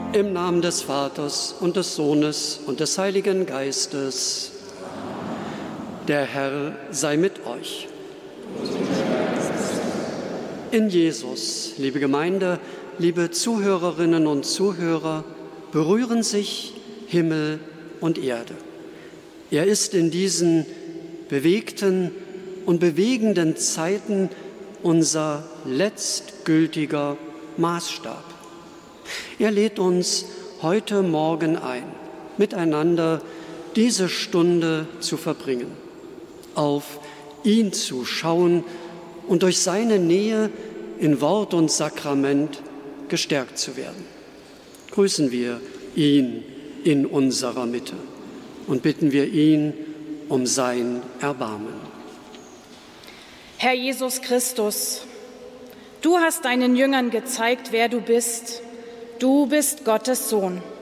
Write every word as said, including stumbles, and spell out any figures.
Im Namen des Vaters und des Sohnes und des Heiligen Geistes. Der Herr sei mit euch. In Jesus, liebe Gemeinde, liebe Zuhörerinnen und Zuhörer, berühren sich Himmel und Erde. Er ist in diesen bewegten und bewegenden Zeiten unser letztgültiger Maßstab. Er lädt uns heute Morgen ein, miteinander diese Stunde zu verbringen, auf ihn zu schauen und durch seine Nähe in Wort und Sakrament gestärkt zu werden. Grüßen wir ihn in unserer Mitte und bitten wir ihn um sein Erbarmen. Herr Jesus Christus, du hast deinen Jüngern gezeigt, wer du bist. Du bist Gottes Sohn.